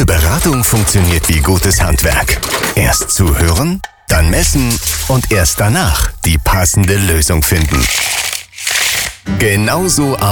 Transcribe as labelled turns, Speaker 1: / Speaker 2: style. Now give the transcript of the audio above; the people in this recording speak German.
Speaker 1: Gute Beratung funktioniert wie gutes Handwerk. Erst zuhören, dann messen und erst danach die passende Lösung finden. Genauso